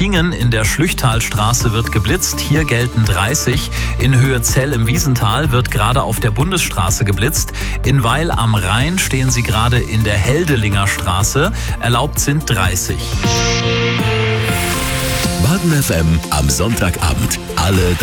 Tittingen in der Schlüchtalstraße wird geblitzt. Hier gelten 30. In Höhe Zell im Wiesental wird gerade auf der Bundesstraße geblitzt. In Weil am Rhein stehen Sie gerade in der Heldelinger Straße. Erlaubt sind 30. Baden FM am Sonntagabend. Alle